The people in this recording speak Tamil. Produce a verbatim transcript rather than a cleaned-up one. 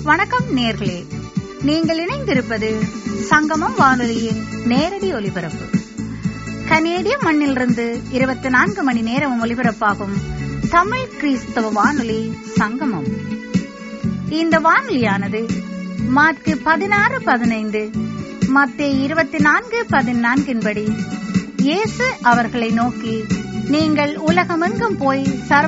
வணக்கம் நேர்களே, நீங்கள் இணைந்திருப்பது சங்கமம் வானொலியின் நேரடி ஒலிபரப்பு. கனேடிய மண்ணிலிருந்து இருபத்தி நான்கு மணி நேரம் ஒலிபரப்பாகும் தமிழ் கிறிஸ்தவ வானொலி சங்கமம். இந்த வானொலியானது மார்க்கு பதினாறு பதினைந்து, மத்தேயு இருபத்தி நான்கு பதினான்கின்படி இயேசு அவர்களை நோக்கி, நீங்கள் உலகமெங்கும் போய் சர்வ